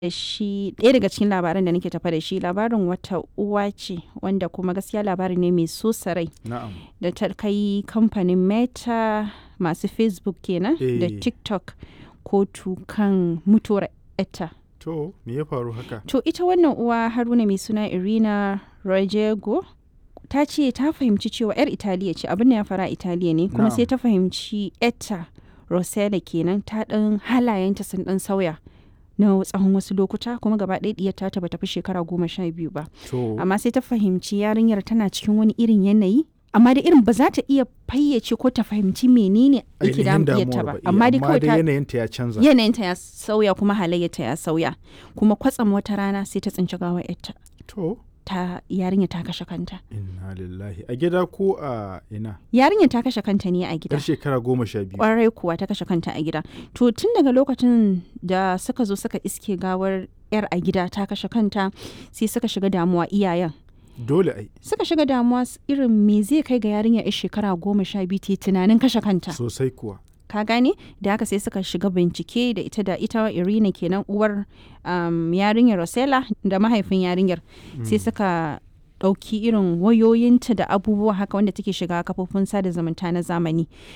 shi ɗaya daga cikin labaran da nake tafa da shi labarin wata uwa ce wanda kuma gaskiya labari ne mai so sarai Na'am. da ta kai kamfanin Meta masu Facebook kenan da Eh. TikTok kotu kan mutuwar etta. To, me ya faru haka? To ita wannan uwa Haruna mai suna Irina Rojego ta ce ta fahimci cewa 'yar Italiya ce abin da ya fara Italiya ne kuma Na'am. sai ta fahimci etta Rosella kenan ta ɗan halayenta sun ɗan sauya na tsawon wasu lokuta kuma gaba ɗaya ɗiyar ta bata fi shekara 12 ba. To, Amma sai ta fahimci yarinyar tana cikin wani irin yanayi amma da irin ba za ta iya fayyace ko ta fahimci menene yake ainihin damuwarta damuwar ba. ba. Amma dai kawai ta yanayinta ya canza. yanayinta ya sauya kuma halayyarta ya sauya kuma kwatsam wata rana sai ta tsinci gawar yarta To, ta yarinya ta kashe kanta. inna lillahi. A gida ko a ina? Yarinya ta kashe kanta ne a gida. Yar shekara 12. Kwarai kuwa ta kashe kanta a gida. To tun daga lokacin da suka zo suka iske gawar yar a gida ta kashe kanta sai suka shiga damuwa iyayen. Dole ai. Suka shiga damuwa irin me zai kai ga yarinya yar shekara 12 ta yi tunanin kashe kanta. Sosai kuwa. Ka gane da haka sai suka shiga bincike da ita Irina kenan uwar yarinyar Rosella da mahaifin yarinyar sai suka ɗauki irin wayoyinta da abubuwa haka wanda take shiga kafofin sada zumunta na zamani